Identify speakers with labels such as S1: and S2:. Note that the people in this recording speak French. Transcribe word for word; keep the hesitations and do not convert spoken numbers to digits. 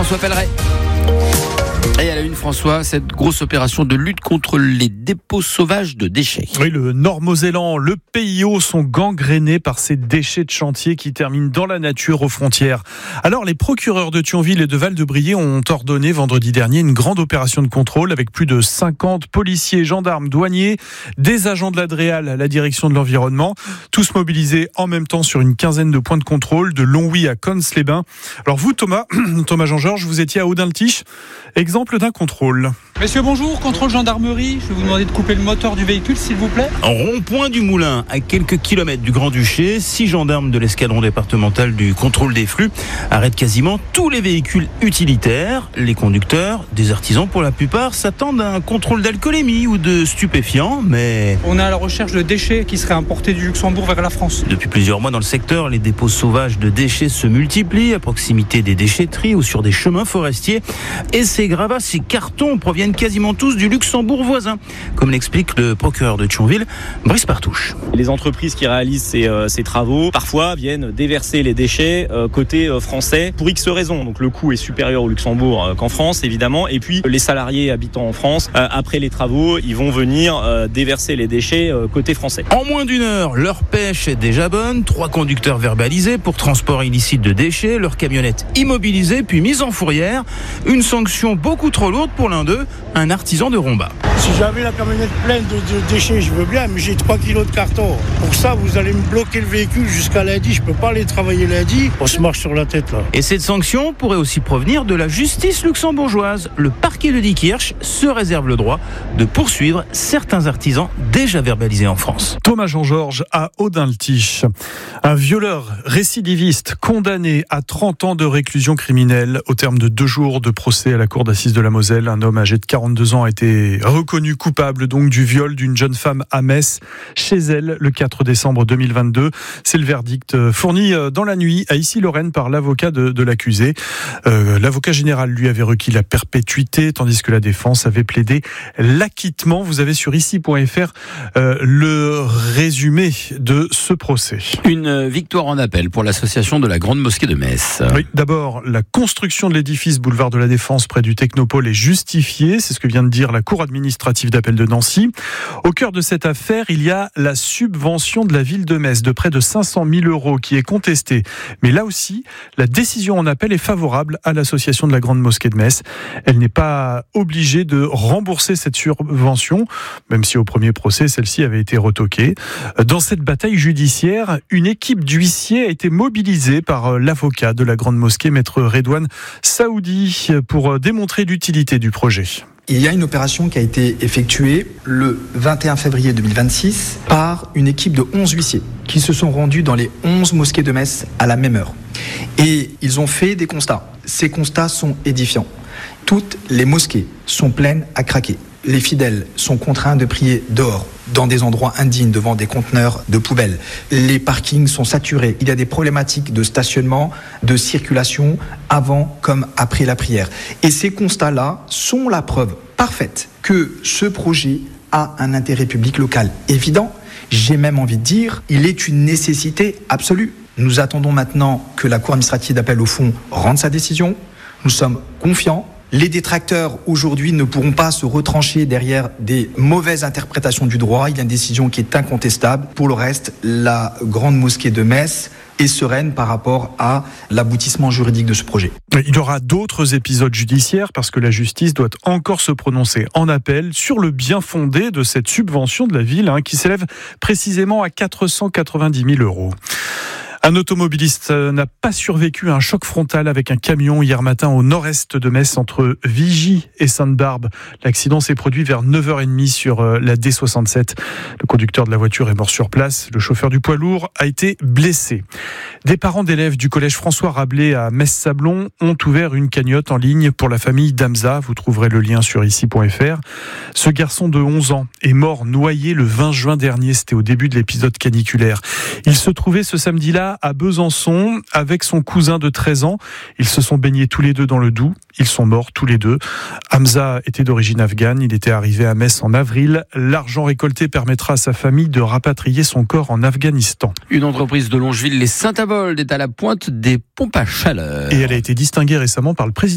S1: François Pelleret. Et à la une, François, cette grosse opération de lutte contre les dépôts sauvages de déchets.
S2: Oui, le Nord-Mosellan, le P I O sont gangrénés par ces déchets de chantier qui terminent dans la nature aux frontières. Alors, les procureurs de Thionville et de Val-de-Briey ont ordonné vendredi dernier une grande opération de contrôle avec plus de cinquante policiers, gendarmes, douaniers, des agents de la Dreal, la direction de l'environnement, tous mobilisés en même temps sur une quinzaine de points de contrôle de Longwy à Cons-les-Bains. Alors vous, Thomas, Thomas Jean-Georges, vous étiez à Audun-le-Tiche. Exemple d'un contrôle.
S3: Messieurs, bonjour, contrôle gendarmerie. Je vais vous demander de couper le moteur du véhicule, s'il vous plaît.
S4: En rond-point du Moulin, à quelques kilomètres du Grand-Duché, six gendarmes de l'escadron départemental du contrôle des flux arrêtent quasiment tous les véhicules utilitaires. Les conducteurs, des artisans pour la plupart, s'attendent à un contrôle d'alcoolémie ou de stupéfiants, mais...
S3: On est à la recherche de déchets qui seraient importés du Luxembourg vers la France.
S4: Depuis plusieurs mois dans le secteur, les dépôts sauvages de déchets se multiplient à proximité des déchetteries ou sur des chemins forestiers. Et ces gravats, ces cartons proviennent quasiment tous du Luxembourg voisin, comme l'explique le procureur de Thionville, Brice Partouche.
S5: Les entreprises qui réalisent ces, euh, ces travaux, parfois viennent déverser les déchets euh, côté euh, français pour X raisons. Donc le coût est supérieur au Luxembourg euh, qu'en France, évidemment. Et puis les salariés habitant en France, euh, après les travaux, ils vont venir euh, déverser les déchets euh, côté français.
S4: En moins d'une heure, leur pêche est déjà bonne. Trois conducteurs verbalisés pour transport illicite de déchets, leur camionnette immobilisée puis mise en fourrière. Une sanction beaucoup trop lourde pour l'un d'eux, un artisan de Romba.
S6: Si j'avais la camionnette pleine de, de déchets, je veux bien, mais j'ai trois kilos de carton. Pour ça, vous allez me bloquer le véhicule jusqu'à lundi. Je peux pas aller travailler lundi. On se marche sur la tête, là.
S4: Et cette sanction pourrait aussi provenir de la justice luxembourgeoise. Le parquet de Diekirch se réserve le droit de poursuivre certains artisans déjà verbalisés en France.
S2: Thomas Jean-Georges à Audun-le-Tiche. Un violeur récidiviste condamné à trente ans de réclusion criminelle au terme de deux jours de procès à la cour d'assises de la Moselle. Un homme âgé de quarante-deux ans a été reconnu coupable donc du viol d'une jeune femme à Metz, chez elle, le quatre décembre deux mille vingt-deux. C'est le verdict fourni dans la nuit à Issy-Lorraine par l'avocat de, de l'accusé. Euh, l'avocat général lui avait requis la perpétuité, tandis que la défense avait plaidé l'acquittement. Vous avez sur ici point f r euh, le résumé de ce procès.
S1: Une victoire en appel pour l'association de la Grande Mosquée de Metz.
S2: Oui, d'abord, la construction de l'édifice boulevard de la Défense près du Technopole est justifiée. C'est ce que vient de dire la Cour administrative d'appel de Nancy. Au cœur de cette affaire, il y a la subvention de la ville de Metz de près de cinq cent mille euros qui est contestée. Mais là aussi, la décision en appel est favorable à l'association de la Grande Mosquée de Metz. Elle n'est pas obligée de rembourser cette subvention, même si au premier procès, celle-ci avait été retoquée. Dans cette bataille judiciaire, une équipe d'huissiers a été mobilisée par l'avocat de la Grande Mosquée, maître Redouane Saoudi, pour démontrer l'utilité du projet.
S7: Il y a une opération qui a été effectuée le vingt et un février deux mille vingt-six par une équipe de onze huissiers qui se sont rendus dans les onze mosquées de Metz à la même heure. Et ils ont fait des constats. Ces constats sont édifiants. Toutes les mosquées sont pleines à craquer. Les fidèles sont contraints de prier dehors, dans des endroits indignes, devant des conteneurs de poubelles. Les parkings sont saturés. Il y a des problématiques de stationnement, de circulation, avant comme après la prière. Et ces constats-là sont la preuve parfaite que ce projet a un intérêt public local évident. J'ai même envie de dire, il est une nécessité absolue. Nous attendons maintenant que la Cour administrative d'appel au fond rende sa décision. Nous sommes confiants. Les détracteurs, aujourd'hui, ne pourront pas se retrancher derrière des mauvaises interprétations du droit. Il y a une décision qui est incontestable. Pour le reste, la Grande Mosquée de Metz est sereine par rapport à l'aboutissement juridique de ce projet.
S2: Il y aura d'autres épisodes judiciaires parce que la justice doit encore se prononcer en appel sur le bien fondé de cette subvention de la ville hein, qui s'élève précisément à quatre cent quatre-vingt-dix mille euros. Un automobiliste n'a pas survécu à un choc frontal avec un camion hier matin au nord-est de Metz entre Vigy et Sainte-Barbe. L'accident s'est produit vers neuf heures trente sur la D soixante-sept. Le conducteur de la voiture est mort sur place. Le chauffeur du poids lourd a été blessé. Des parents d'élèves du collège François Rabelais à Metz-Sablon ont ouvert une cagnotte en ligne pour la famille d'Hamza. Vous trouverez le lien sur ici point f r. Ce garçon de onze ans est mort noyé le vingt juin dernier. C'était au début de l'épisode caniculaire. Il se trouvait ce samedi-là à Besançon avec son cousin de treize ans. Ils se sont baignés tous les deux dans le Doubs. Ils sont morts tous les deux. Hamza était d'origine afghane. Il était arrivé à Metz en avril. L'argent récolté permettra à sa famille de rapatrier son corps en Afghanistan.
S1: Une entreprise de Longeville, les Saint-Avold, est à la pointe des pompes à chaleur.
S2: Et elle a été distinguée récemment par le président